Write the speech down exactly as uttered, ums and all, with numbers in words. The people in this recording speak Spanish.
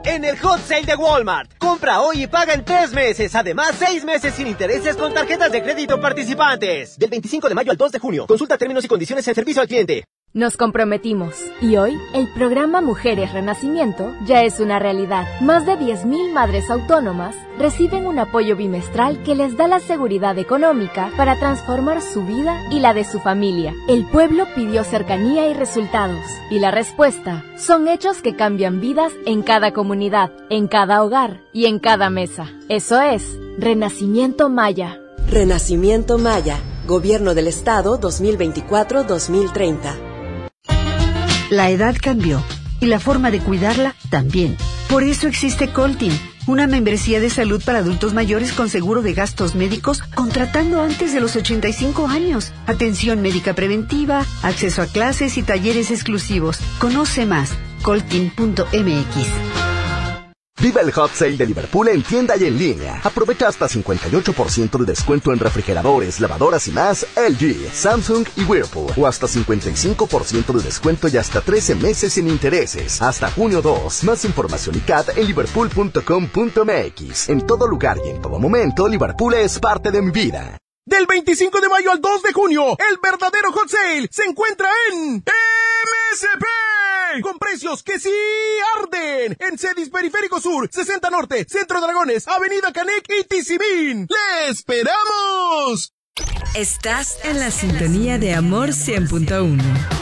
en el Hot Sale de Walmart. Compra hoy y paga en tres meses. Además, seis meses sin intereses con tarjetas de crédito participantes. Del veinticinco de mayo al dos de junio. Consulta términos y condiciones en servicio al cliente. Nos comprometimos y hoy el programa Mujeres Renacimiento ya es una realidad. Más de diez mil madres autónomas reciben un apoyo bimestral que les da la seguridad económica para transformar su vida y la de su familia. El pueblo pidió cercanía y resultados, y la respuesta son hechos que cambian vidas en cada comunidad, en cada hogar y en cada mesa. Eso es Renacimiento Maya. Renacimiento Maya, Gobierno del Estado dos mil veinticuatro a dos mil treinta. La edad cambió y la forma de cuidarla también. Por eso existe Coltin, una membresía de salud para adultos mayores con seguro de gastos médicos contratando antes de los ochenta y cinco años. Atención médica preventiva, acceso a clases y talleres exclusivos. Conoce más, coltin punto m x. Viva el Hot Sale de Liverpool en tienda y en línea. Aprovecha hasta cincuenta y ocho por ciento de descuento en refrigeradores, lavadoras y más L G, Samsung y Whirlpool. O hasta cincuenta y cinco por ciento de descuento y hasta trece meses sin intereses. Hasta junio dos. Más información y C A T en liverpool punto com punto m x. En todo lugar y en todo momento, Liverpool es parte de mi vida. Del veinticinco de mayo al dos de junio, el verdadero Hot Sale se encuentra en M S P. Con precios que sí arden. En Cedis Periférico Sur, sesenta Norte, Centro Dragones, Avenida Canec y Tizimín. ¡Le esperamos! Estás en la sintonía de Amor cien punto uno.